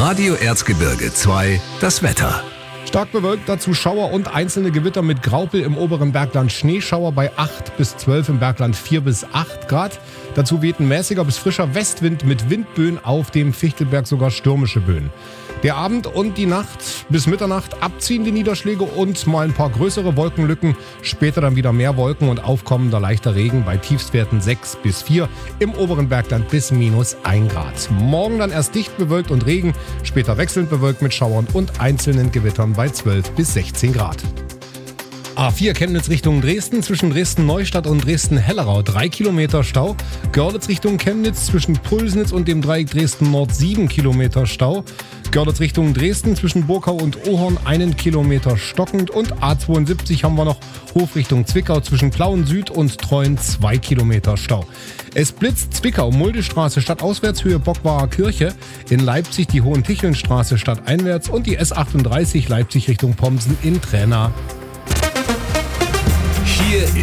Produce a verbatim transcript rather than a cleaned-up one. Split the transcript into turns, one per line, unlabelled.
Radio Erzgebirge zwei, das Wetter.
Stark bewölkt, dazu Schauer und einzelne Gewitter mit Graupel im oberen Bergland, Schneeschauer bei acht bis zwölf, im Bergland vier bis acht Grad. Dazu weht ein mäßiger bis frischer Westwind mit Windböen, auf dem Fichtelberg sogar stürmische Böen. Der Abend und die Nacht bis Mitternacht abziehende Niederschläge und mal ein paar größere Wolkenlücken. Später dann wieder mehr Wolken und aufkommender leichter Regen bei Tiefstwerten sechs bis vier, im oberen Bergland bis minus ein Grad. Morgen dann erst dicht bewölkt und Regen, später wechselnd bewölkt mit Schauern und einzelnen Gewittern bei zwölf bis sechzehn Grad. A vier Chemnitz Richtung Dresden, zwischen Dresden-Neustadt und Dresden-Hellerau drei Kilometer Stau. Görlitz Richtung Chemnitz, zwischen Pulsnitz und dem Dreieck Dresden-Nord sieben Kilometer Stau. Görlitz Richtung Dresden, zwischen Burkau und Ohorn einen Kilometer stockend. Und A zweiundsiebzig haben wir noch Hof Richtung Zwickau, zwischen Plauen Süd und Treuen zwei Kilometer Stau. Es blitzt Zwickau, Muldestraße stadtauswärts, Bockwarer Kirche. In Leipzig die Hohentichelnstraße stadteinwärts und die S achtunddreißig Leipzig Richtung Pomsen in Trenna.
Hier